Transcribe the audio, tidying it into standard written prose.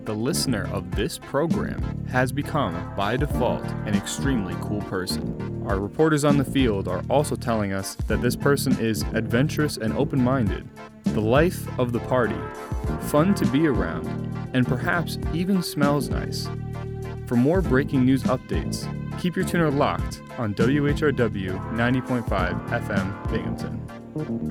The listener of this program has become, by default, an extremely cool person. Our reporters on the field are also telling us that this person is adventurous and open-minded, the life of the party, fun to be around, and perhaps even smells nice. For more breaking news updates, keep your tuner locked on WHRW 90.5 FM Binghamton.